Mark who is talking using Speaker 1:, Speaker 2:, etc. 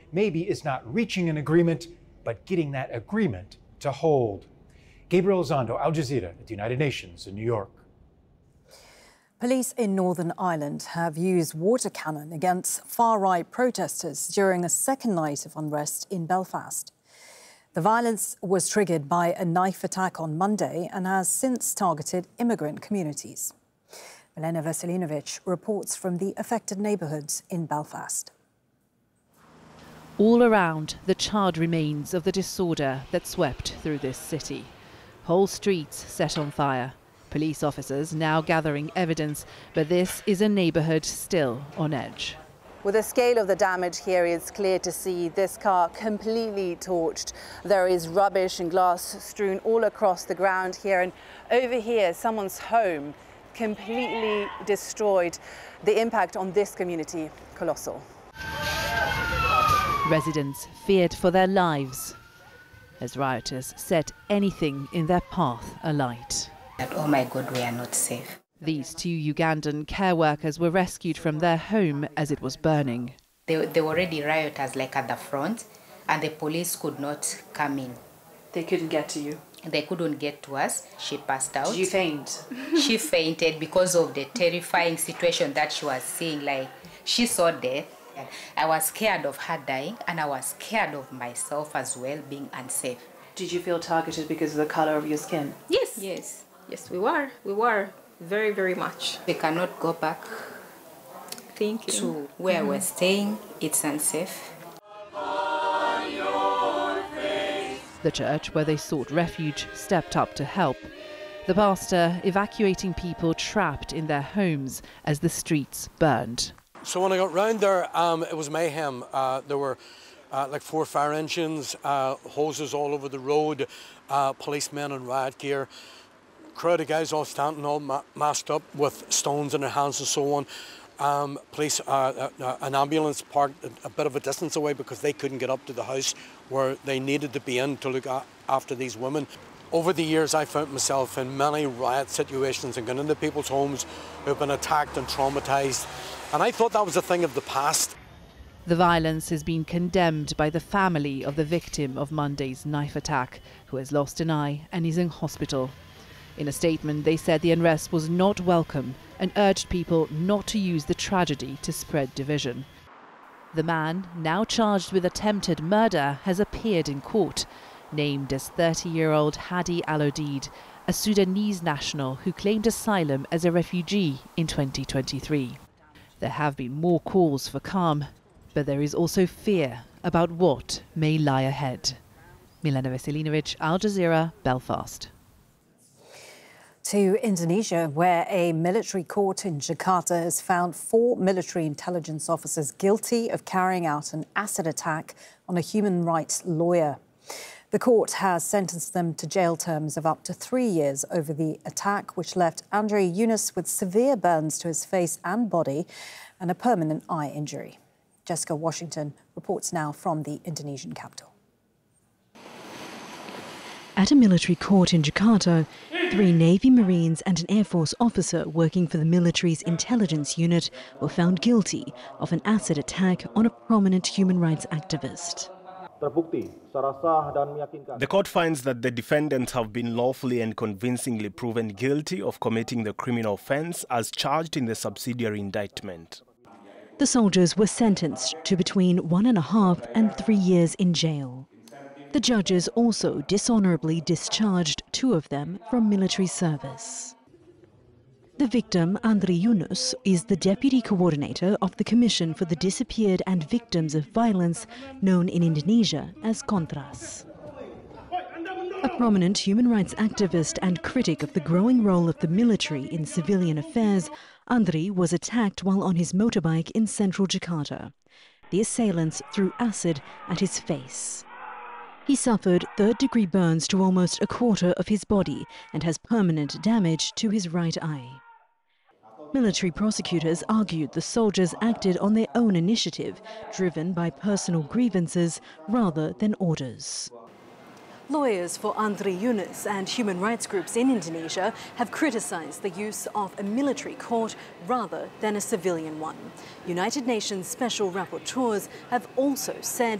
Speaker 1: maybe is not reaching an agreement, but getting that agreement to hold. Gabriel Zondo, Al Jazeera at the United Nations in New York.
Speaker 2: Police in Northern Ireland have used water cannon against far-right protesters during a second night of unrest in Belfast. The violence was triggered by a knife attack on Monday and has since targeted immigrant communities. Milena Veselinovic reports from the affected neighbourhoods in Belfast.
Speaker 3: All around, the charred remains of the disorder that swept through this city. Whole streets set on fire. Police officers now gathering evidence, but this is a neighbourhood still on edge.
Speaker 4: With the scale of the damage here, it's clear to see this car completely torched. There is rubbish and glass strewn all across the ground here, and over here, someone's home completely destroyed. The impact on this community, colossal.
Speaker 3: Residents feared for their lives as rioters set anything in their path alight.
Speaker 5: Oh my God, we are not safe.
Speaker 3: These two Ugandan care workers were rescued from their home as it was burning.
Speaker 5: There were already rioters like at the front, and the police could not come in.
Speaker 6: They couldn't get to you?
Speaker 5: They couldn't get to us. She passed out.
Speaker 6: Did you faint?
Speaker 5: She fainted because of the terrifying situation that she was seeing. Like, she saw death. I was scared of her dying, and I was scared of myself as well, being unsafe.
Speaker 6: Did you feel targeted because of the color of your skin?
Speaker 7: Yes, yes, yes, we were. We were very, very much.
Speaker 5: We cannot go back to where we're staying. It's unsafe.
Speaker 3: The church where they sought refuge stepped up to help. The pastor evacuating people trapped in their homes as the streets burned.
Speaker 8: So when I got round there, it was mayhem. There were like 4 fire engines, hoses all over the road, policemen in riot gear, crowd of guys all standing all masked up with stones in their hands and so on. Police, an ambulance parked a bit of a distance away because they couldn't get up to the house where they needed to be in to look after these women. Over the years, I found myself in many riot situations and gone into people's homes who've been attacked and traumatised. And I thought that was a thing of the past.
Speaker 3: The violence has been condemned by the family of the victim of Monday's knife attack, who has lost an eye and is in hospital. In a statement, they said the unrest was not welcome and urged people not to use the tragedy to spread division. The man, now charged with attempted murder, has appeared in court, named as 30-year-old Hadi Al-Odid, a Sudanese national who claimed asylum as a refugee in 2023. There have been more calls for calm, but there is also fear about what may lie ahead. Milena Veselinovic, Al Jazeera, Belfast.
Speaker 2: To Indonesia, where a military court in Jakarta has found 4 military intelligence officers guilty of carrying out an acid attack on a human rights lawyer. The court has sentenced them to jail terms of up to 3 years over the attack, which left Andre Yunus with severe burns to his face and body and a permanent eye injury. Jessica Washington reports now from the Indonesian capital.
Speaker 9: At a military court in Jakarta, 3 Navy Marines and an Air Force officer working for the military's intelligence unit were found guilty of an acid attack on a prominent human rights activist.
Speaker 10: The court finds that the defendants have been lawfully and convincingly proven guilty of committing the criminal offence as charged in the subsidiary indictment.
Speaker 9: The soldiers were sentenced to between 1.5 and 3 years in jail. The judges also dishonourably discharged 2 of them from military service. The victim, Andre Yunus, is the deputy coordinator of the Commission for the Disappeared and Victims of Violence, known in Indonesia as Kontras. A prominent human rights activist and critic of the growing role of the military in civilian affairs, Andre was attacked while on his motorbike in central Jakarta. The assailants threw acid at his face. He suffered third-degree burns to almost 1/4 of his body and has permanent damage to his right eye. Military prosecutors argued the soldiers acted on their own initiative, driven by personal grievances rather than orders.
Speaker 11: Lawyers for Andre Yunus and human rights groups in Indonesia have criticised the use of a military court rather than a civilian one. United Nations special rapporteurs have also said